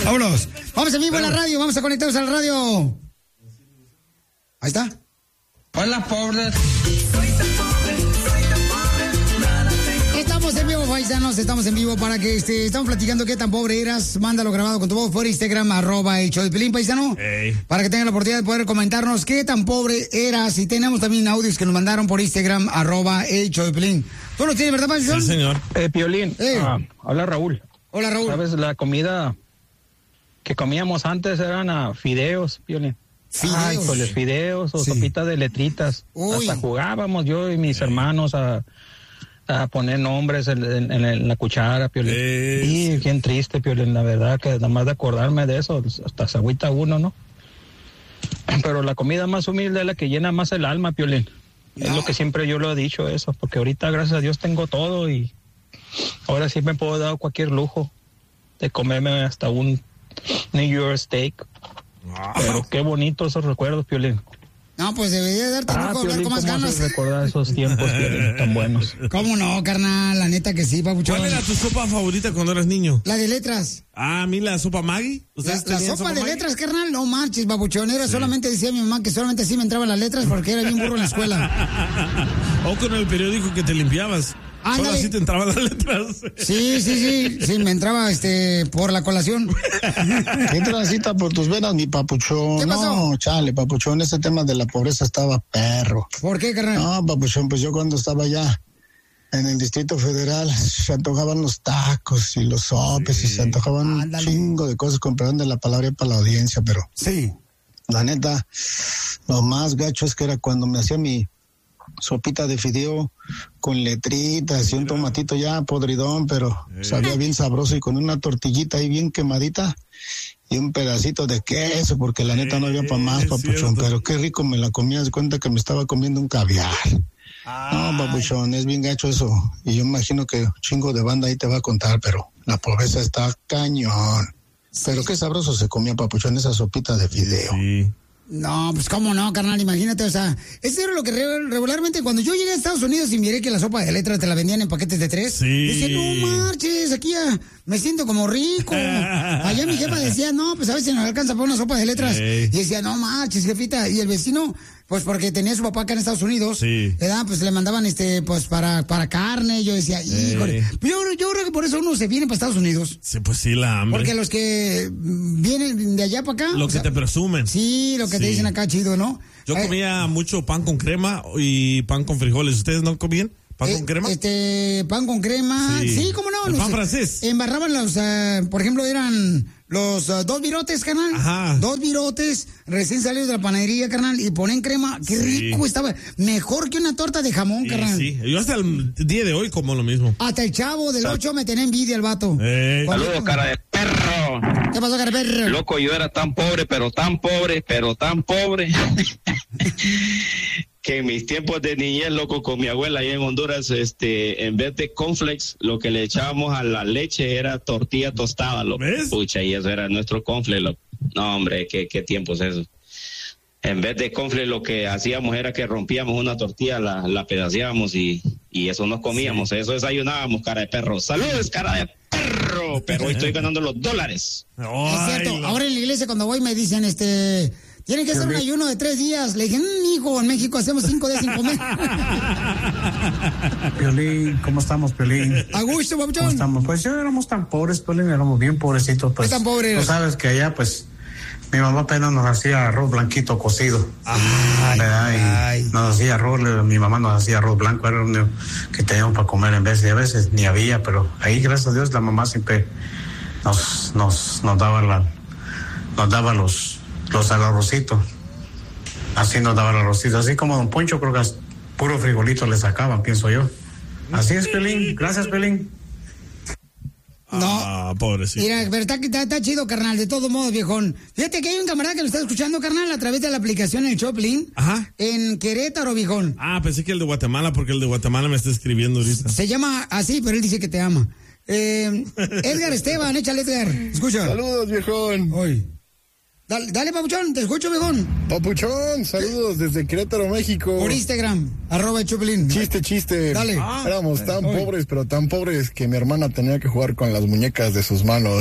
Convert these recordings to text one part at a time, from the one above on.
Vámonos. Vamos en vivo en la radio. Vamos a conectarnos a la radio. Ahí está. Hola, pobres. Estamos en vivo, paisanos. Estamos en vivo para que estamos platicando qué tan pobre eras. Mándalo grabado con tu voz por Instagram, @elshowdepiolín, paisano. Hey. Para que tengan la oportunidad de poder comentarnos qué tan pobre eras. Y tenemos también audios que nos mandaron por Instagram, @elshowdepiolín. ¿Tú lo tienes, verdad, paisano? Sí, señor. Piolín, hola Raúl. Hola, Raúl. ¿Sabes? La comida que comíamos antes eran fideos, Piolín. Fideos. Ay, pues los fideos o sopitas de letritas. Uy. Hasta jugábamos yo y mis hermanos a poner nombres en la cuchara, Piolín. Y bien triste, Piolín, la verdad, que nada más de acordarme de eso, hasta se agüita uno, ¿no? Pero la comida más humilde es la que llena más el alma, Piolín. Es lo que siempre yo lo he dicho, eso, porque ahorita, gracias a Dios, tengo todo y ahora sí me puedo dar cualquier lujo de comerme hasta un New York steak. Pero qué bonitos esos recuerdos, Piolín. No, pues debería darte lujo de hablar con más ganas. ¿Cómo recordar esos tiempos, Piolín, tan buenos? ¿Cómo no, carnal? La neta que sí, papuchón. ¿Cuál era tu sopa favorita cuando eras niño? La de letras. Ah, a mí la sopa Maggi. La sopa de letras, carnal, no manches, babuchón. Era solamente, decía mi mamá, que solamente así me entraban las letras porque era bien burro en la escuela. O con el periódico que te limpiabas. Solo así te entraban las letras. Sí, me entraba por la colación. ¿Qué transita por tus venas, mi papuchón? ¿Qué pasó? No, chale, papuchón, ese tema de la pobreza estaba perro. ¿Por qué, carnal? No, papuchón, pues yo cuando estaba allá en el Distrito Federal se antojaban los tacos y los sopes y se antojaban un chingo de cosas, con perdón de la palabra para la audiencia, pero sí, la neta, lo más gacho es que era cuando me hacía mi sopita de fideo con letritas y un tomatito ya podridón, pero sabía bien sabroso, y con una tortillita ahí bien quemadita y un pedacito de queso, porque la neta no había para más, papuchón, pero qué rico me la comía, de cuenta que me estaba comiendo un caviar. No, papuchón, es bien gacho eso, y yo imagino que un chingo de banda ahí te va a contar, pero la pobreza está cañón. Pero qué sabroso se comía, papuchón, esa sopita de fideo. Sí. No, pues cómo no, carnal, imagínate, o sea, eso era lo que regularmente cuando yo llegué a Estados Unidos y miré que la sopa de letras te la vendían en paquetes de 3, decía, no marches, aquí ya me siento como rico. Allá mi jefa decía, no, pues a veces nos alcanza para una sopa de letras. Y decía, no marches, jefita, y el vecino, pues porque tenía su papá acá en Estados Unidos, ¿verdad? Pues le mandaban pues para carne. Yo decía, híjole, yo creo que por eso uno se viene para Estados Unidos. Sí, pues sí, la hambre. Porque los que vienen de allá para acá, lo que te presumen. Sí, lo que te dicen acá, chido, ¿no? Yo comía mucho pan con crema y pan con frijoles. ¿Ustedes no comían pan con crema? Pan con crema, sí, cómo no. El pan francés. Embarraban por ejemplo, eran los 2 virotes, carnal. Ajá. 2 virotes recién salidos de la panadería, carnal, y ponen crema. Qué rico estaba. Mejor que una torta de jamón, carnal. Sí, yo hasta el día de hoy como lo mismo. Hasta el chavo del 8 me tenía envidia el vato. Saludos, cara de perro. ¿Qué pasó, cara de perro? Loco, yo era tan pobre, pero tan pobre, que en mis tiempos de niñez, loco, con mi abuela allá en Honduras, en vez de cornflakes, lo que le echábamos a la leche era tortilla tostada, loco. ¿Ves? Pucha, y eso era nuestro cornflakes, loco. No, hombre, qué tiempos esos. En vez de cornflakes, lo que hacíamos era que rompíamos una tortilla, la pedaceábamos y eso nos comíamos, eso desayunábamos, cara de perro. Saludos, cara de perro, pero hoy estoy ganando los dólares. Es cierto, ahora en la iglesia cuando voy me dicen, tiene que hacer un ayuno de 3 días. Le dije, hijo, en México hacemos 5 días sin comer. Piolín, ¿cómo estamos, Piolín? A gusto, papuchón. ¿Cómo estamos? Pues yo éramos tan pobres, Piolín, éramos bien pobrecitos. Pues, ¿qué tan pobres? Tú sabes que allá, pues, mi mamá apenas nos hacía arroz blanquito cocido. Y nos hacía arroz, mi mamá nos hacía arroz blanco, era lo único que teníamos para comer en vez de, a veces ni había, pero ahí, gracias a Dios, la mamá siempre nos daba los arrocitos. Así nos daba el arrocito, así como don Poncho, creo que puro frijolito le sacaban, pienso yo. Así es, Pelín. Gracias, Pelín. No, pobrecito. Mira, verdad que está chido, carnal, de todos modos, viejón. Fíjate que hay un camarada que lo está escuchando, carnal, a través de la aplicación El Choplin. Ajá. En Querétaro, viejón. Pensé que el de Guatemala, porque el de Guatemala me está escribiendo ahorita. Se llama así, pero él dice que te ama. Edgar Esteban, échale, Edgar. Escucha. Saludos, viejón. Hoy. Dale, Papuchón, te escucho, viejón. Papuchón, saludos desde Querétaro, México. Por Instagram, ¡Chupilín! Chiste. Dale. Éramos tan pobres, pero tan pobres que mi hermana tenía que jugar con las muñecas de sus manos.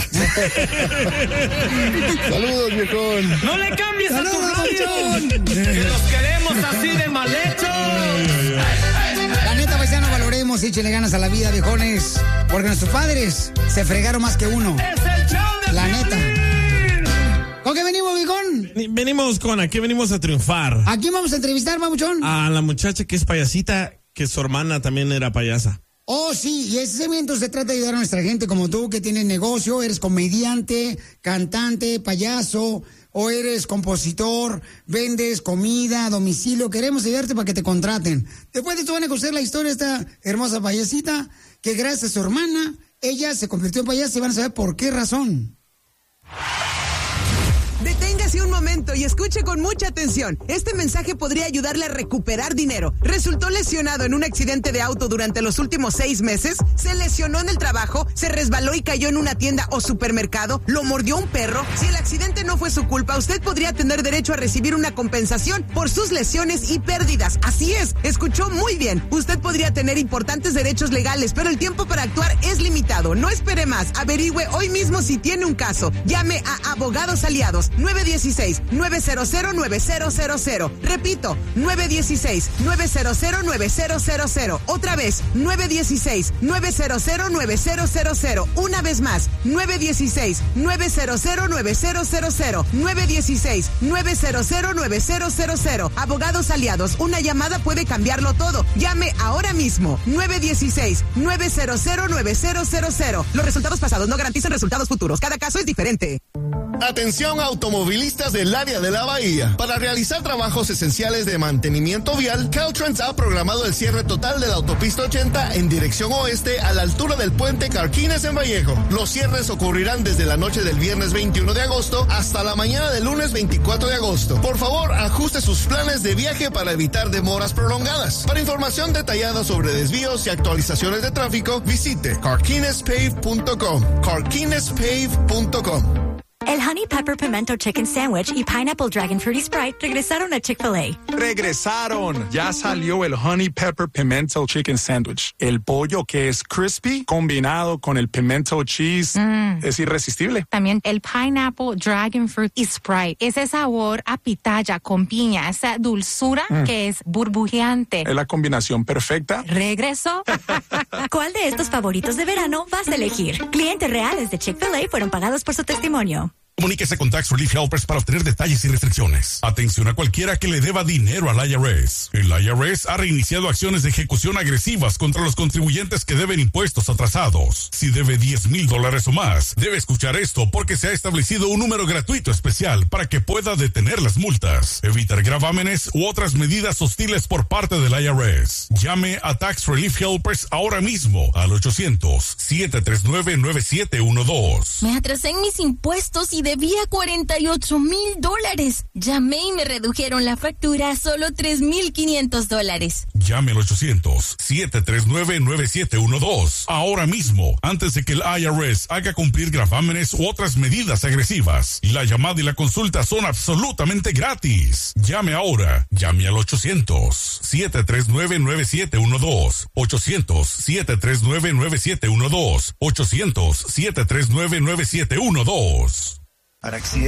Saludos, viejón. ¡No le cambies a tu radio! ¡Que los queremos así de mal hechos! La neta, paisano, valoremos y échale ganas a la vida, viejones. Porque nuestros padres se fregaron más que uno. ¡Es el show de La Piolín! neta. ¿Con qué venimos, viejón? Aquí venimos a triunfar. ¿A quién vamos a entrevistar, Papuchón? A la muchacha que es payasita, que su hermana también era payasa. Oh, sí, y ese evento se trata de ayudar a nuestra gente como tú, que tienes negocio, eres comediante, cantante, payaso, o eres compositor, vendes comida a domicilio. Queremos ayudarte para que te contraten. Después de esto van a conocer la historia de esta hermosa payasita, que gracias a su hermana, ella se convirtió en payasa y van a saber por qué razón. Deténgase un momento y escuche con mucha atención. Este mensaje podría ayudarle a recuperar dinero. ¿Resultó lesionado en un accidente de auto durante los últimos 6 meses? ¿Se lesionó en el trabajo? ¿Se resbaló y cayó en una tienda o supermercado? ¿Lo mordió un perro? Si el accidente no fue su culpa, usted podría tener derecho a recibir una compensación por sus lesiones y pérdidas. Así es, escuchó muy bien. Usted podría tener importantes derechos legales, pero el tiempo para actuar es limitado. No espere más. Averigüe hoy mismo si tiene un caso. Llame a Abogados Aliados. 916-900-9000. Repito, 916-900-9000. Otra vez, 916-900-9000. Una vez más, 916-900-9000. 916-900-9000. Abogados Aliados, una llamada puede cambiarlo todo. Llame ahora mismo. 916-900-9000. Los resultados pasados no garantizan resultados futuros. Cada caso es diferente. Atención automovilistas del área de la Bahía. Para realizar trabajos esenciales de mantenimiento vial, Caltrans ha programado el cierre total de la autopista 80 en dirección oeste a la altura del puente Carquines en Vallejo. Los cierres ocurrirán desde la noche del viernes 21 de agosto hasta la mañana del lunes 24 de agosto. Por favor, ajuste sus planes de viaje para evitar demoras prolongadas. Para información detallada sobre desvíos y actualizaciones de tráfico, visite carquinespave.com. carquinespave.com. El Honey Pepper Pimento Chicken Sandwich y Pineapple Dragon Fruity Sprite regresaron a Chick-fil-A. ¡Regresaron! Ya salió el Honey Pepper Pimento Chicken Sandwich. El pollo que es crispy combinado con el pimento cheese es irresistible. También el Pineapple Dragon Fruit y Sprite. Ese sabor a pitaya con piña, esa dulzura que es burbujeante. Es la combinación perfecta. ¿Regresó? ¿Cuál de estos favoritos de verano vas a elegir? Clientes reales de Chick-fil-A fueron pagados por su testimonio. Comuníquese con Tax Relief Helpers para obtener detalles y restricciones. Atención a cualquiera que le deba dinero al IRS. El IRS ha reiniciado acciones de ejecución agresivas contra los contribuyentes que deben impuestos atrasados. Si debe $10,000 o más, debe escuchar esto porque se ha establecido un número gratuito especial para que pueda detener las multas, evitar gravámenes u otras medidas hostiles por parte del IRS. Llame a Tax Relief Helpers ahora mismo al 800-739-9712. Me atrasé en mis impuestos y debía $48,000. Llamé y me redujeron la factura a solo $3,500. Llame al 800-739-9712 ahora mismo, antes de que el IRS haga cumplir gravámenes u otras medidas agresivas. La llamada y la consulta son absolutamente gratis. Llame ahora. Llame al 800-739-9712. 800-739-9712. 800-739-9712.